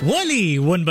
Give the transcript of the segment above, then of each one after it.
ஒலி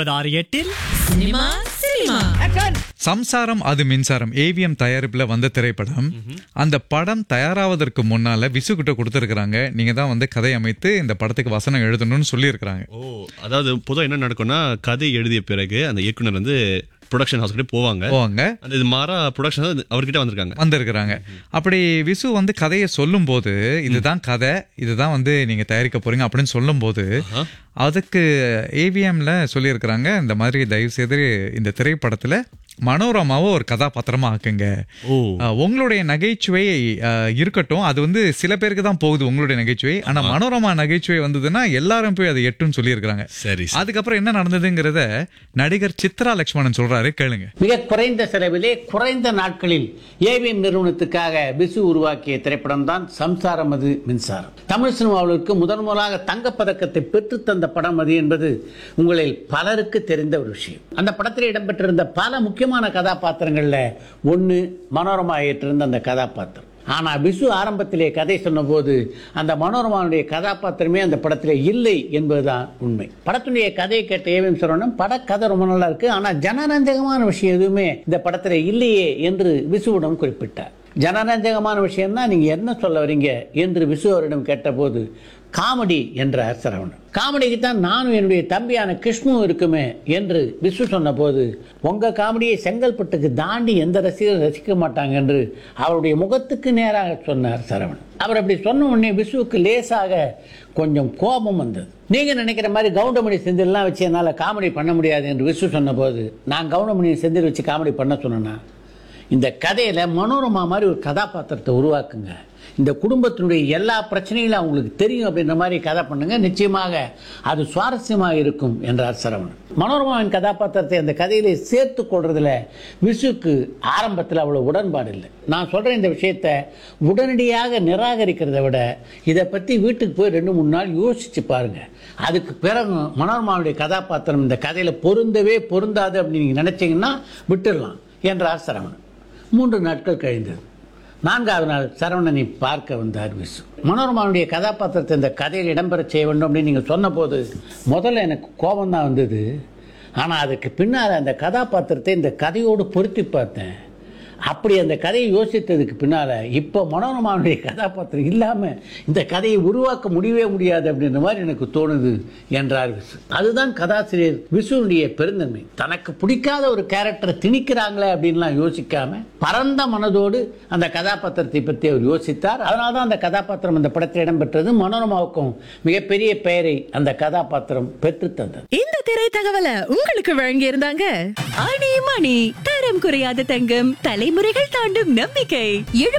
968 cinema cinema சம்சாரம் அது மின்சாரம் ஏவிஎம் தயாரிப்புல வந்த திரைப்படம். அந்த படம் தயாராவதற்கு முன்னால விசு கிட்ட கொடுத்திருக்காங்க. நீங்க தான் வந்து கதை அமைத்து இந்த படத்துக்கு வசனம் எழுதணும்னு சொல்லி இருக்காங்க. அதாவது பொதுவா என்ன நடக்கும்னா, கதை எழுதிய பிறகு அந்த இயக்குனர் வந்து ப்ரொடக்ஷன் ஹவுஸ் கிட்ட போவாங்க. அந்த இது மாறா ப்ரொடக்ஷன் அவர்கிட்ட வந்திருக்காங்க. அப்படி விசு வந்து கதையை சொல்லும் போது, இதுதான் கதை, இதுதான் வந்து நீங்க தயாரிக்க போறீங்க அப்படின்னு சொல்லும் போது, அதுக்கு ஏவிஎம்ல சொல்லி இருக்கிறாங்க, இந்த மாதிரி தயவு செய்து இந்த திரைப்படத்துல மனோரமாவை ஒரு கதாபாத்திரமா ஆக்குங்க. உங்களுடைய நகைச்சுவை இருக்கட்டும், அது வந்து சில பேருக்கு தான் போகுது உங்களுடைய நகைச்சுவை. ஆனா மனோரமா நகைச்சுவை வந்ததுன்னா எல்லாரும் போய் அதை எட்டுன்னு சொல்லி இருக்காங்க. சரி, அதுக்கப்புறம் என்ன நடந்ததுங்கிறத நடிகர் சித்ரா லட்சுமணன் சொல்றாரு, கேளுங்க. மிக குறைந்த செலவிலே குறைந்த நாட்களில் ஏவிஎம் நிறுவனத்துக்காக விசு உருவாக்கிய திரைப்படம் தான் சம்சாரம் அது மின்சாரம். தமிழ் சினிமாவிற்கு முதலாக தங்கப்பதக்கத்தை பெற்றுத்தந்த படம் அது என்பது உங்களில் பலருக்கு தெரிந்த ஒரு விஷயம். அந்த படத்தில் இடம்பெற்றிருந்த பல முக்கியமான கதாபாத்திரங்கள்ல ஒன்னு மனோரமா ஏற்றிருந்த அந்த கதாபாத்திரம். ஆனா விசு ஆரம்பத்திலே கதை சொன்ன போது அந்த மனோரமாவுடைய கதாபாத்திரமே அந்த படத்திலே இல்லை என்பதுதான் உண்மை. படத்துடைய கதையை கேட்ட ஏவிஎம் சரவணன், படக்கதை ரொம்ப நல்லா இருக்கு, ஆனா ஜனரஞ்சகமான விஷயம் எதுவுமே இந்த படத்திலே இல்லையே என்று விசுவிடம் குறிப்பிட்டார். ஜனரஞ்சகமான விஷயம் தான், நீங்க என்ன சொல்ல வரீங்க என்று விசு அவரிடம் கேட்டபோது காமெடி என்றார் சரவணன். காமெடிக்கு தான் நானும் என்னுடைய தம்பியான கிருஷ்ணு இருக்குமே என்று விசு சொன்ன போது, உங்க காமெடியை செங்கல்பட்டுக்கு தாண்டி எந்த ரசிகரும் ரசிக்க மாட்டாங்க என்று அவருடைய முகத்துக்கு நேராக சொன்னார் சரவணன். அவர் அப்படி சொன்ன உடனே விசுவுக்கு லேசாக கொஞ்சம் கோபம் வந்தது. நீங்க நினைக்கிற மாதிரி கவுண்டமணி செந்தில்லாம் வச்சு என்னால காமெடி பண்ண முடியாது என்று விசு சொன்ன போது, நான் கவுண்டமணி செந்தில் வச்சு காமெடி பண்ண சொன்னேன்னா, இந்த கதையில மனோரமா மாதிரி ஒரு கதாபாத்திரத்தை உருவாக்குங்க, இந்த குடும்பத்தினுடைய எல்லா பிரச்சனைகளும் அவங்களுக்கு தெரியும் அப்படின்ற மாதிரி கதை பண்ணுங்க, நிச்சயமாக அது சுவாரஸ்யமாக இருக்கும் என்றார் சரவணன். மனோரமாவின் கதாபாத்திரத்தை அந்த கதையிலே சேர்த்து கொள்றதுல விசுக்கு ஆரம்பத்தில் அவ்வளவு உடன்பாடு இல்லை. நான் சொல்ற இந்த விஷயத்தை உடனடியாக நிராகரிக்கிறத விட இதை பற்றி வீட்டுக்கு போய் 2-3 நாள் யோசிச்சு பாருங்க. அதுக்கு பிறகு மனோரமாவுடைய கதாபாத்திரம் இந்த கதையில பொருந்தவே பொருந்தாது அப்படின்னு நீங்க நினைச்சீங்கன்னா விட்டுடலாம் என்றார் சரவணன். 3 நாட்கள் கழிந்தது. 4வது நாள் சரவணனை பார்க்க வந்தார் விசு. மனோரமாவுடைய கதாபாத்திரத்தை இந்த கதையில் இடம்பெற செய்ய வேண்டும் அப்படின்னு நீங்கள் சொன்ன போது முதல்ல எனக்கு கோபம் தான் வந்தது. ஆனால் அதுக்கு பின்னால் அந்த கதாபாத்திரத்தை இந்த கதையோடு பொருத்தி பார்த்தேன். அப்படி அந்த கதையை யோசித்ததுக்கு பின்னால இப்போ மனோரமாவுடைய கதாபாத்திரம் இல்லாம இந்த கதையை உருவாக்க முடியவே முடியாது அப்படின்ற மாதிரி எனக்கு தோணுது என்றார் விசு. அதுதான் கதாசிரியர் விசுனுடைய பெருந்தன்மை. தனக்கு பிடிக்காத ஒரு கேரக்டரை திணிக்கிறாங்களே அப்படின்லாம் யோசிக்காம பரந்த மனதோடு அந்த கதாபாத்திரத்தை பற்றி அவர் யோசித்தார். அதனால்தான் அந்த கதாபாத்திரம் அந்த படத்தில் இடம்பெற்றது. மனோரமாவுக்கும் மிகப்பெரிய பெயரை அந்த கதாபாத்திரம் பெற்று தந்தது. இந்த திரை தகவலை உங்களுக்கு வழங்கி இருந்தாங்க ஆணி மணி. தரம் குறையாத தங்கம், தலைமுறைகள் தாண்டும் நம்பிக்கை.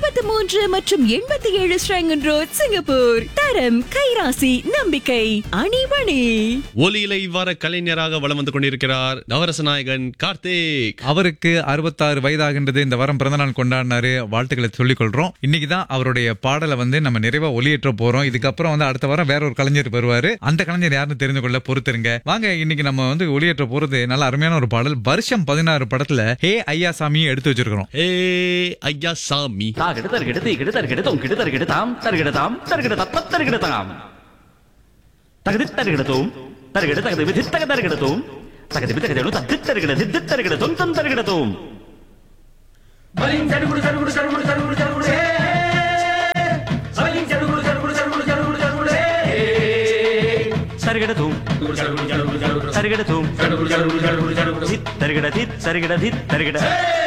73 மற்றும் 87 ஸ்ரங்கன் ரோட், சிங்கப்பூர். தரம், கைராசி, நம்பிக்கை. அணிமணி. ஒலியில இவ்வாறு கலைஞராக வலம் வந்து கொண்டிருக்கிறார் நவரச நாயகன் கார்த்திக். அவருக்கு 66 வயதாகின்றது. இந்த வாரம் பிறந்தநாள் கொண்டாடினாரு. வாழ்த்துக்களை சொல்லிக் கொள்றோம். இன்னைக்குதான் அவருடைய பாடலை வந்து நம்ம நிறைவா ஒலியேற்ற போறோம். இதுக்கப்புறம் வந்து அடுத்த வாரம் வேற ஒரு கலைஞர் வருவாரு. அந்த கலைஞர் யாருன்னு தெரிந்து கொள்ள பொறுத்திருங்க. வாங்க, இன்னைக்கு நம்ம வந்து ஒலியேற்ற போறது நல்ல அருமையான ஒரு பாடல். வருஷம் 16 படத்துல ஹே ஐயா சாமியை எடுத்து வச்சிருக்கிறோம். ஏ ஐயா சாமி. சரிகடத்தும்